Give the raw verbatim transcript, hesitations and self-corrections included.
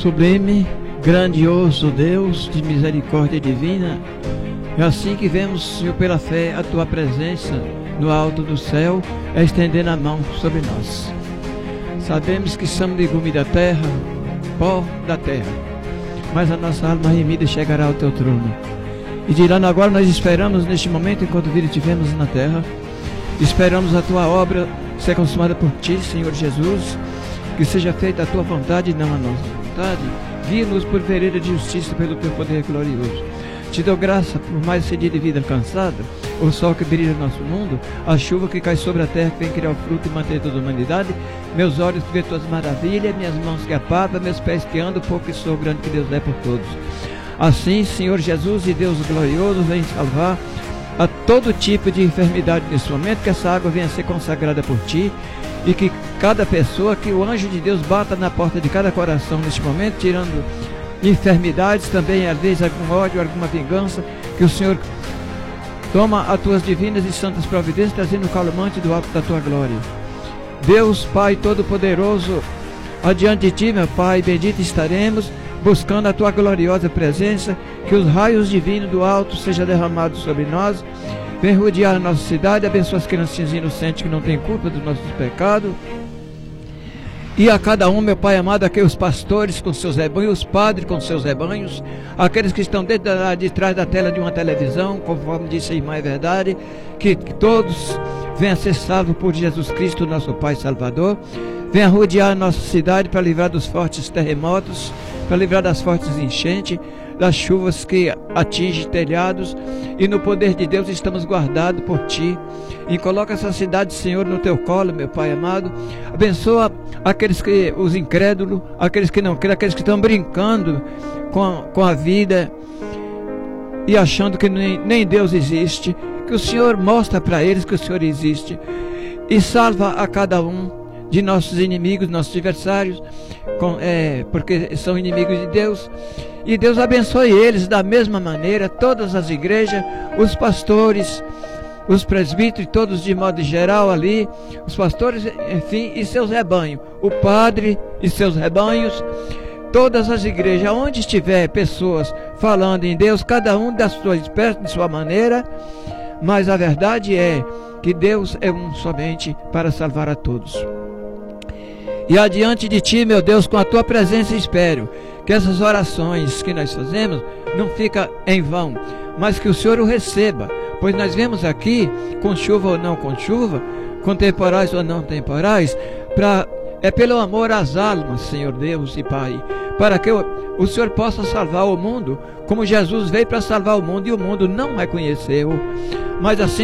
Sublime, grandioso Deus de misericórdia divina, é assim que vemos, Senhor, pela fé, a Tua presença no alto do céu, estendendo a mão sobre nós. Sabemos que somos legume da terra, pó da terra, mas a nossa alma remida chegará ao Teu trono. E de lá agora nós esperamos neste momento, enquanto vida tivemos na terra, esperamos a Tua obra ser consumada por Ti, Senhor Jesus, que seja feita a Tua vontade e não a nossa vontade. Guia-nos por vereda de justiça pelo Teu poder glorioso. Te dou graça por mais esse dia de vida alcançada, o sol que brilha no nosso mundo, a chuva que cai sobre a terra, que vem criar o fruto e manter toda a humanidade, meus olhos que vêem Tuas maravilhas, minhas mãos que apalpam, meus pés que andam, pouco que sou, grande que Deus é por todos. Assim, Senhor Jesus e Deus glorioso, vem salvar a todo tipo de enfermidade nesse momento, que essa água venha a ser consagrada por Ti, e que cada pessoa, que o anjo de Deus bata na porta de cada coração neste momento, tirando enfermidades também, às vezes algum ódio, alguma vingança, que o Senhor toma as Tuas divinas e santas providências, trazendo o calmante do alto da Tua glória. Deus Pai Todo-Poderoso, adiante de Ti, meu Pai, bendito estaremos, buscando a Tua gloriosa presença, que os raios divinos do alto sejam derramados sobre nós. Vem rodear a nossa cidade, abençoa as criancinhas inocentes que não têm culpa dos nossos pecados. E a cada um, meu Pai amado, aqui os pastores com seus rebanhos, os padres com seus rebanhos, aqueles que estão dentro da, de trás da tela de uma televisão, conforme disse a irmã, é verdade, que, que todos venham a ser salvos por Jesus Cristo, nosso Pai Salvador. Venha rodear a nossa cidade para livrar dos fortes terremotos, para livrar das fortes enchentes, das chuvas que atingem telhados, e no poder de Deus estamos guardados por Ti. E coloca essa cidade, Senhor, no Teu colo, meu Pai amado. Abençoa aqueles que, os incrédulos, aqueles que não creem, aqueles que estão brincando com a, com a vida e achando que nem, nem Deus existe. Que o Senhor mostra para eles que o Senhor existe, e salva a cada um de nossos inimigos, nossos adversários, com, é, porque são inimigos de Deus. E Deus abençoe eles da mesma maneira, todas as igrejas, os pastores, os presbíteros, todos de modo geral ali, os pastores, enfim, e seus rebanhos, o padre e seus rebanhos, todas as igrejas, onde estiver pessoas falando em Deus, cada um da sua espécie, de sua maneira, mas a verdade é que Deus é um somente para salvar a todos. E adiante de Ti, meu Deus, com a Tua presença espero que essas orações que nós fazemos não fiquem em vão, mas que o Senhor o receba, pois nós vemos aqui, com chuva ou não com chuva, com temporais ou não temporais, pra, é pelo amor às almas, Senhor Deus e Pai, para que o, o Senhor possa salvar o mundo, como Jesus veio para salvar o mundo, e o mundo não reconheceu, mas assim